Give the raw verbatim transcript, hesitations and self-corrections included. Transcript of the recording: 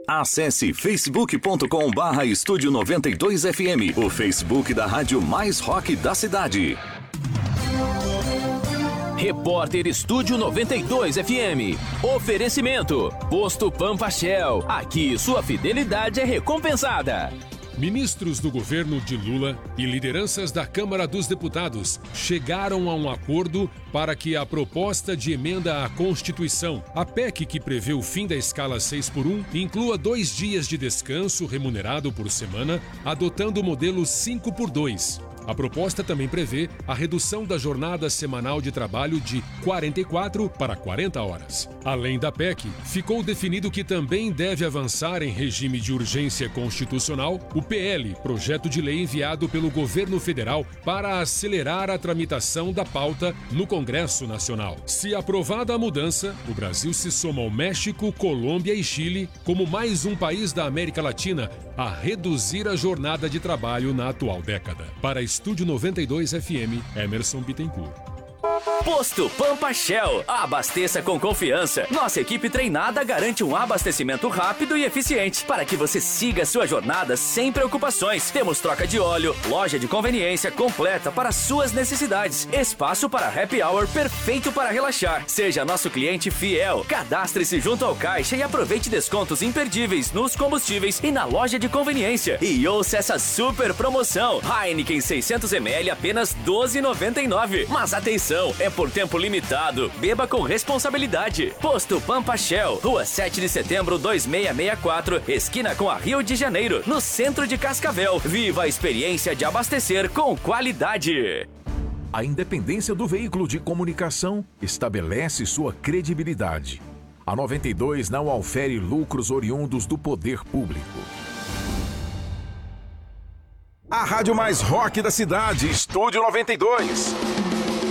Acesse facebook ponto com barra estúdio noventa e dois F M, o Facebook da rádio mais rock da cidade. Repórter Estúdio noventa e dois F M. Oferecimento. Posto Pampa Shell. Aqui sua fidelidade é recompensada. Ministros do governo de Lula e lideranças da Câmara dos Deputados chegaram a um acordo para que a proposta de emenda à Constituição, a P E C que prevê o fim da escala seis por um, inclua dois dias de descanso remunerado por semana, adotando o modelo cinco por dois. A proposta também prevê a redução da jornada semanal de trabalho de quarenta e quatro para quarenta horas. Além da P E C, ficou definido que também deve avançar em regime de urgência constitucional o P L, projeto de lei enviado pelo governo federal para acelerar a tramitação da pauta no Congresso Nacional. Se aprovada a mudança, o Brasil se soma ao México, Colômbia e Chile como mais um país da América Latina a reduzir a jornada de trabalho na atual década. Para Estúdio noventa e dois F M, Emerson Bittencourt. Posto Pampa Shell. Abasteça com confiança. Nossa equipe treinada garante um abastecimento rápido e eficiente para que você siga sua jornada sem preocupações. Temos troca de óleo, loja de conveniência completa para suas necessidades, espaço para happy hour perfeito para relaxar. Seja nosso cliente fiel. Cadastre-se junto ao caixa e aproveite descontos imperdíveis nos combustíveis e na loja de conveniência. E ouça essa super promoção. Heineken seiscentos mililitros apenas doze reais e noventa e nove centavos. Mas atenção, é por tempo limitado. Beba com responsabilidade. Posto Pampa Shell, Rua sete de setembro, dois seis seis quatro, esquina com a Rio de Janeiro, no centro de Cascavel. Viva a experiência de abastecer com qualidade. A independência do veículo de comunicação estabelece sua credibilidade. A noventa e dois não aufere lucros oriundos do poder público. A rádio mais rock da cidade, Estúdio noventa e dois.